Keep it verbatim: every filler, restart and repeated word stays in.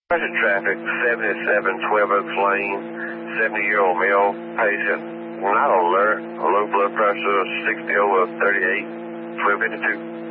Present traffic, seventy-seven twelve Oaks Lane, seventy-year-old male patient. Not on alert. Low blood pressure, sixty over thirty-eight, twelve fifty-two.